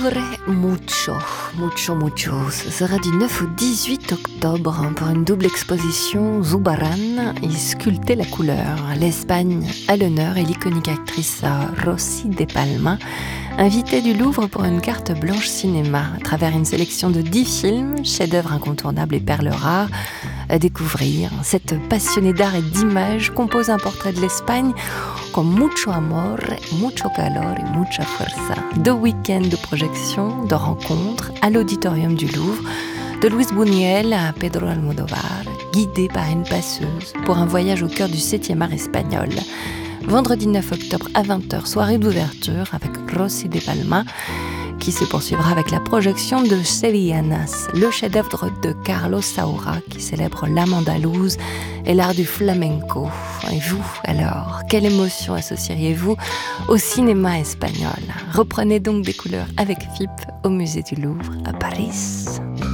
Mucho, mucho, mucho. Ce sera du 9 au 18 octobre pour une double exposition Zubaran et sculpter la couleur. L'Espagne à l'honneur et l'iconique actrice Rosy de Palma, invitée du Louvre pour une carte blanche cinéma à travers une sélection de 10 films, chefs-d'œuvre incontournables et perles rares à découvrir. Cette passionnée d'art et d'images compose un portrait de l'Espagne con mucho amor, mucho calor et mucha fuerza. 2 week-ends de projection, de rencontres à l'auditorium du Louvre, de Luis Buñuel à Pedro Almodóvar, guidé par une passeuse pour un voyage au cœur du 7e art espagnol. Vendredi 9 octobre à 20h, soirée d'ouverture avec Rosy de Palma, qui se poursuivra avec la projection de Sevillanas, le chef-d'œuvre de Carlos Saura, qui célèbre l'âme andalouse et l'art du flamenco. Et vous, alors, quelle émotion associeriez-vous au cinéma espagnol ? Reprenez donc des couleurs avec FIP au musée du Louvre à Paris.